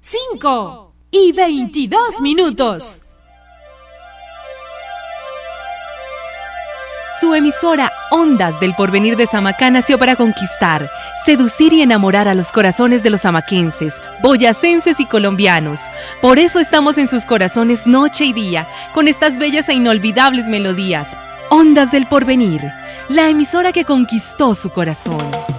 5:22. Su emisora Ondas del Porvenir de Samacá nació para conquistar, seducir y enamorar a los corazones de los samaquenses, boyacenses y colombianos. Por eso estamos en sus corazones noche y día, con estas bellas e inolvidables melodías. Ondas del Porvenir, la emisora que conquistó su corazón.